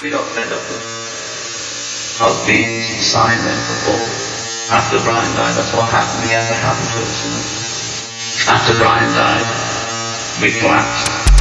We got fed up with being silent before. After Brian died, that's what happened. We had to happen to us. After Brian died, we collapsed.